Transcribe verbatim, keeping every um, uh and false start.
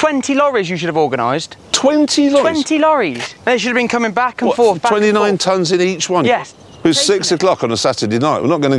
twenty lorries you should have organised. twenty lorries? twenty lorries. They should have been coming back and What, forth, back and twenty-nine forth. tonnes in each one? Yes. It was six o'clock on a Saturday night. We're not going to